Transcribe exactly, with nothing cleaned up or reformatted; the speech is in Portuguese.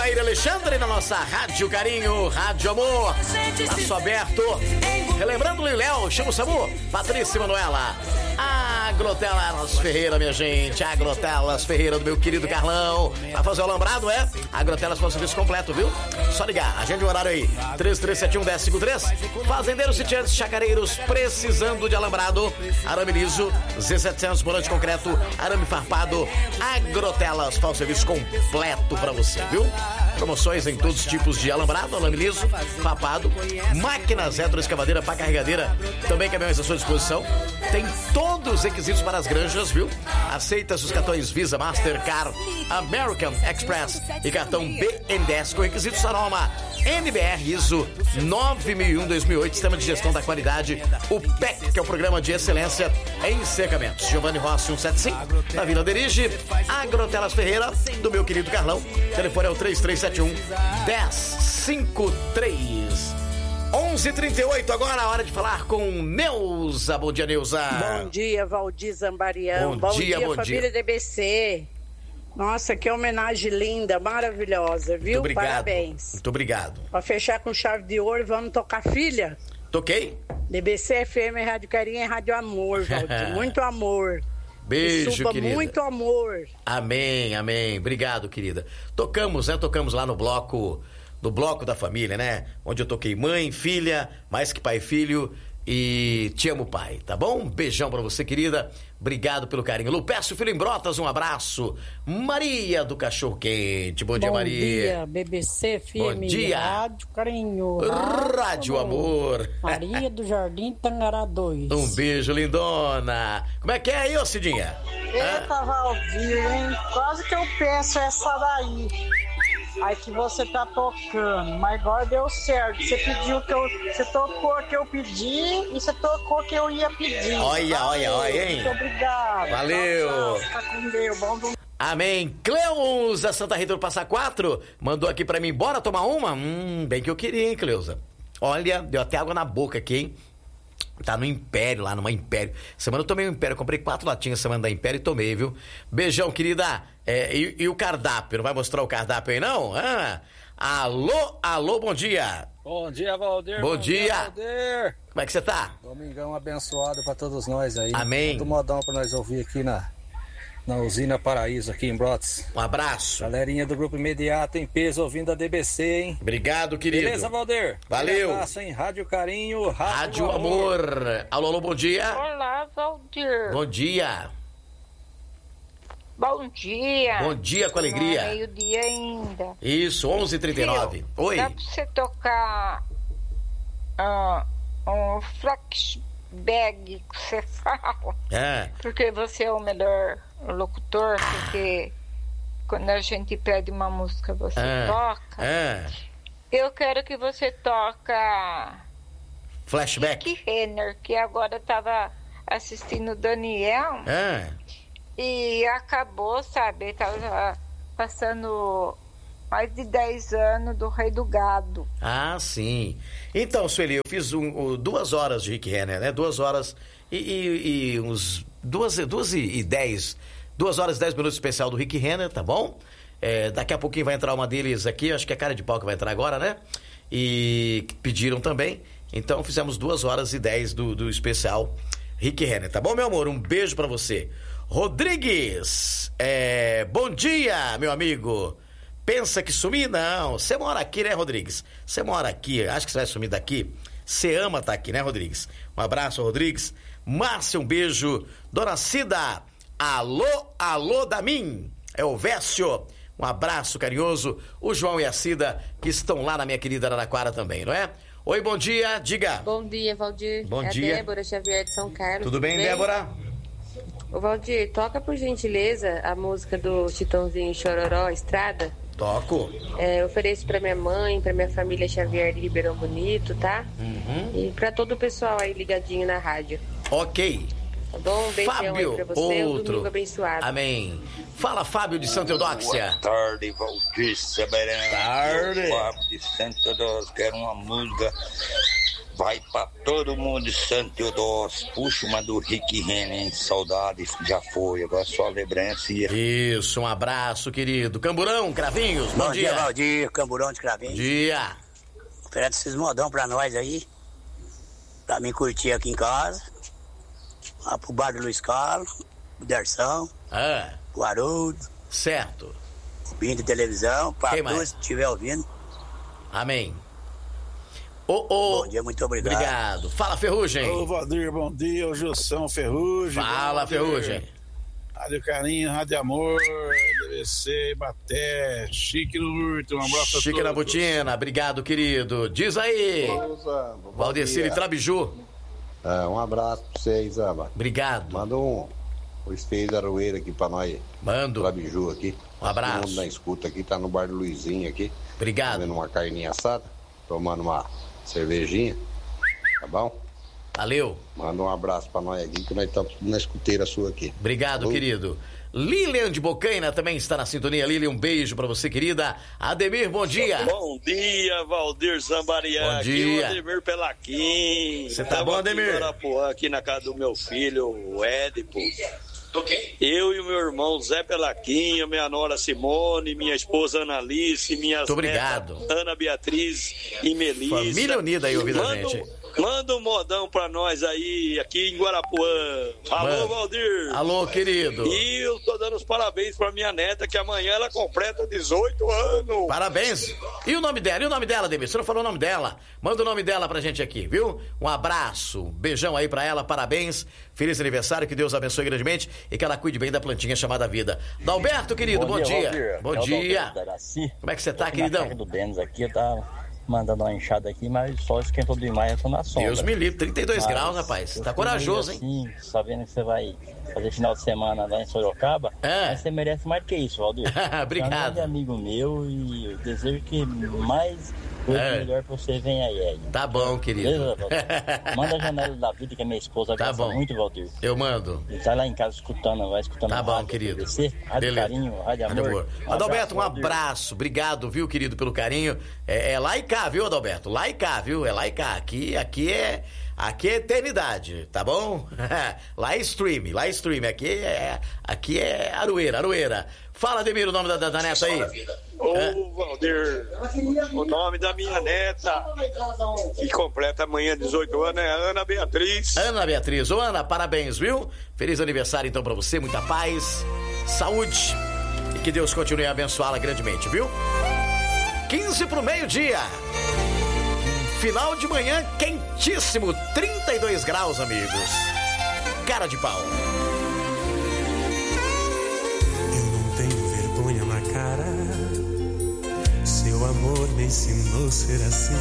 Odair Alexandre na nossa Rádio Carinho, Rádio Amor. Passo aberto. Relembrando o Léo, chama o Samu. Patrícia Manuela. Agrotelas Ferreira, minha gente. Agrotelas Ferreira do meu querido Carlão. Vai fazer o alambrado, é? Agrotelas com o serviço completo, viu? Só ligar. Agende o horário aí. três três sete um, um zero cinco três. Fazendeiros, sitiantes, chacareiros precisando de alambrado. Arame liso, Z setecentos, bolante concreto, arame farpado. Agrotelas faz o serviço completo pra você, viu? Promoções em todos os tipos de alambrado, arame liso, farpado, máquinas retroescavadeira para carregadeira, também caminhões à sua disposição. Tem todos os requisitos para as granjas, viu? Aceita os cartões Visa, Mastercard, American Express e cartão B N D E S com requisitos da norma N B R ISO nove mil e um dois mil e oito, Sistema de Gestão da Qualidade, o P E C, que é o Programa de Excelência em Secamentos. Giovanni Rossi cento e setenta e cinco, na Vila Derige. Agrotelas Ferreira, do meu querido Carlão. O telefone é o três três sete um, um zero cinco três. onze e trinta e oito, agora a hora de falar com Neuza. Bom dia, Neuza. Bom dia, Valdir Zambarião. Bom, bom dia, dia, bom família dia. D B C. Nossa, que homenagem linda, maravilhosa, viu? Muito obrigado. Parabéns. Muito obrigado. Pra fechar com chave de ouro, vamos tocar Filha? Toquei. D B C F M, Rádio Carinho e Rádio Amor, Valdir. Muito amor. Beijo, Suba querida. Muito amor. Amém, amém. Obrigado, querida. Tocamos, né? Tocamos lá no bloco, no bloco da família, né? Onde eu toquei mãe, filha, mais que pai e filho e te amo, pai, tá bom? Um beijão pra você, querida. Obrigado pelo carinho. Lupécio Filho em Brotas, um abraço. Maria do Cachorro Quente. Bom dia, Bom Maria. Bom dia, B B C F M. Bom dia. Rádio Carinho. Rádio, Rádio Amor. Amor. Maria do Jardim Tangará dois. Um beijo, lindona. Como é que é aí, ô Cidinha? Eita, ah? Valdir, hein? Quase que eu peço essa daí. Aí que você tá tocando, mas agora deu certo. Você pediu que eu. Você tocou que eu pedi e você tocou que eu ia pedir. Olha, Valeu, olha, olha, hein? Muito obrigado. Valeu. Tchau, tchau. Tá com Deus. Bom domingo. Amém. Cleusa Santa Rita do Passa Quatro mandou aqui pra mim, bora tomar uma? Hum, bem que eu queria, hein, Cleusa? Olha, deu até água na boca aqui, hein? Tá no Império, lá numa Império. Semana eu tomei um Império, eu comprei quatro latinhas semana da Império e tomei, viu? Beijão, querida. É, e, e o cardápio? Não vai mostrar o cardápio aí, não? Ah, alô, alô, bom dia. Bom dia, Valdir. Bom, bom dia. dia, Valdir. Como é que você tá? Domingão abençoado pra todos nós aí. Amém. Muito modão pra nós ouvir aqui na, na usina Paraíso, aqui em Brotas. Um abraço. Galerinha do Grupo Imediato em peso ouvindo a D B C, hein? Obrigado, querido. Beleza, Valdir? Valeu. Um abraço, hein? Rádio Carinho, Rádio, Rádio Amor. Amor. Alô, alô, bom dia. Olá, Valdir. Bom dia. Bom dia. Bom dia, com alegria. Não é meio-dia ainda. Isso, onze e trinta e nove. Viu? Oi. Dá pra você tocar uh, um flashback que você fala? É. Porque você é o melhor locutor, porque quando a gente pede uma música você é. toca. É. Eu quero que você toca flashback. Rick Renner, que agora tava assistindo o Daniel. É. E acabou, sabe, tava passando mais de dez anos do Rei do Gado. Ah, sim. Então, Sueli, eu fiz um, um, duas horas de Rick Renner, né? Duas horas e, e, e uns... Duas, duas e, e dez... Duas horas e dez minutos especial do Rick Renner, tá bom? É, daqui a pouquinho vai entrar uma deles aqui, acho que é a Cara de Pau que vai entrar agora, né? E pediram também. Então, fizemos duas horas e dez do, do especial Rick Renner, tá bom, meu amor? Um beijo pra você. Rodrigues, é, bom dia, meu amigo. Pensa que sumi? Não, você mora aqui, né, Rodrigues? Você mora aqui, acho que você vai sumir daqui. Você ama estar aqui, né, Rodrigues? Um abraço, Rodrigues. Márcia, um beijo. Dona Cida, alô, alô da mim. É o Vécio, um abraço carinhoso. O João e a Cida, que estão lá na minha querida Araraquara também, não é? Oi, bom dia, diga. Bom dia, Valdir. Bom é dia. a Débora Xavier de São Carlos. Tudo bem, bem? Débora? Ô, Valdir, toca por gentileza a música do Chitãozinho Chororó, Estrada. Toco. É, ofereço pra minha mãe, pra minha família Xavier de Ribeirão Bonito, tá? Uhum. E pra todo o pessoal aí ligadinho na rádio. Ok. Tá bom? Um beijão Fábio, aí pra você, outro. um domingo abençoado. Amém. Fala, Fábio de Santa Eudóxia. Boa tarde, Valdir Severino. Tarde. Fábio de Santa Eudóxia, quero uma música Vai pra todo mundo de Santo Teodósio. Puxa uma do Rick Renner, hein? Saudade, já foi. Agora só lembrança. Isso, um abraço, querido. Camburão, Cravinhos, bom, bom dia. dia, Valdir, Camburão de Cravinhos. Bom dia. Oferece esses modão pra nós aí. Pra mim curtir aqui em casa. Lá pro bar do Luiz Carlos, o Derção, ah. o Haroldo. Certo. O Binho de televisão, pra todos que estiver ouvindo. Amém. Oh, oh. Bom dia, muito obrigado. Obrigado. Fala, Ferrugem. Ô, Valdir, bom dia. O Gilson Ferrugem. Fala, Ferrugem. Rádio Carinho, Rádio Amor, D V C, Baté, Chique no Urto. Um abraço a Chique todos. na Butina. Obrigado, querido. Diz aí. Valdecir e Trabiju. É, um abraço pra vocês, Aba. Obrigado. Manda um, um esteio da Aroeira aqui pra nós. Mando. Trabiju aqui. Um abraço. Todo mundo na escuta aqui, tá no bar do Luizinho aqui. Obrigado. Comendo uma carninha assada, tomando uma cervejinha. Tá bom? Valeu. Manda um abraço pra nós aqui, que nós estamos na escuteira sua aqui. Obrigado, Falou? Querido. Lilian de Bocaina também está na sintonia. Lilian, um beijo pra você, querida. Ademir, bom dia. Bom dia, Valdir Zambariá. Bom dia. Aqui o Ademir Pelaquim. Você tá bom, Ademir? Aqui, aqui na casa do meu filho, o Édipo. Eu e o meu irmão Zé Pelaquinho, minha nora Simone, minha esposa Ana Alice, minhas obrigado. netas Ana Beatriz e Melissa. Família unida aí ouvindo a manda, gente. Manda um modão pra nós aí, aqui em Guarapuã. Alô, Mano. Valdir. Alô, querido. E eu tô dando os parabéns pra minha neta, que amanhã ela completa dezoito anos. Parabéns. E o nome dela? E o nome dela, Ademir? Você não falou o nome dela? Manda o nome dela pra gente aqui, viu? Um abraço, um beijão aí pra ela, parabéns. Feliz aniversário, que Deus abençoe grandemente e que ela cuide bem da plantinha chamada vida. Dalberto, querido, bom, bom dia. dia. Bom é dia. Como é que você tá, queridão? Do Denis aqui, eu tava mandando uma enxada aqui, mas só esquentou demais, eu tô na sombra. Deus me livre, trinta e dois mas graus, rapaz. Tá corajoso, hein? Assim, sabendo que você vai fazer final de semana lá em Sorocaba, é. Mas você merece mais que isso, Valdir. Obrigado. Você é um grande amigo meu e eu desejo que mais coisa é. melhor pra você venha aí, aí. Tá bom, querido. Beleza, manda a janela da vida, que a minha esposa tá gosta bom. muito, Valdir. Eu mando. E tá lá em casa escutando, vai escutando. Tá bom, rádio, querido. Você, rádio Carinho, Rádio Amor. amor. Um Adalberto, um abraço. Obrigado, viu, querido, pelo carinho. É, é lá e cá, viu, Adalberto? Lá e cá, viu? É lá e cá. Aqui, aqui é... Aqui é eternidade, tá bom? Lá é stream, lá é stream. Aqui é, aqui é Aroeira, Aroeira. Fala, Ademir, o nome da, da neta aí. Ô, oh, Valdir, o nome da minha neta, que completa amanhã dezoito anos, é Ana Beatriz. Ana Beatriz. Ô, Ana, parabéns, viu? Feliz aniversário, então, pra você. Muita paz, saúde e que Deus continue a abençoá-la grandemente, viu? quinze pro meio-dia. Final de manhã quentíssimo, trinta e dois graus, amigos. Cara de pau. Eu não tenho vergonha na cara. Seu amor me ensinou a ser assim.